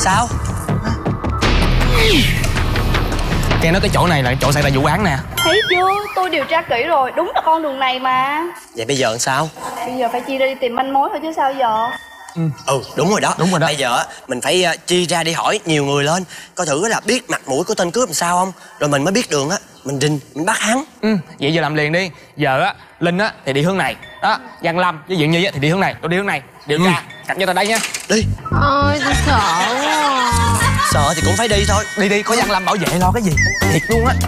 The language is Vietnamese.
Sao? Nghe nói cái chỗ này là chỗ xảy ra vụ án nè. Thấy chưa, tôi điều tra kỹ rồi, đúng là con đường này mà. Vậy bây giờ làm sao? Bây giờ phải chia ra đi tìm manh mối thôi chứ sao giờ. Đúng rồi đó. Đúng rồi đó. Bây giờ á, mình phải chia ra đi hỏi nhiều người lên, coi thử là biết mặt mũi của tên cướp làm sao không, rồi mình mới biết đường á, mình rình mình bắt hắn. Vậy giờ làm liền đi. Giờ á, Linh á thì đi hướng này đó, Văn Lâm với Diện Nhi á thì đi hướng này, tôi đi hướng này. Điều tra cặp cho tao đây nha. Đi. Ôi tôi sợ quá à. Sợ thì cũng phải đi thôi. Đi đi, có Văn Lâm bảo vệ lo cái gì. Thiệt luôn á.